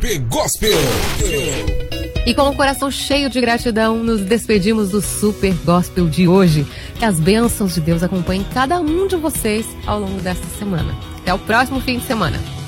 Super Gospel. E com o coração cheio de gratidão, nos despedimos do Super Gospel de hoje. Que as bênçãos de Deus acompanhem cada um de vocês ao longo desta semana. Até o próximo fim de semana.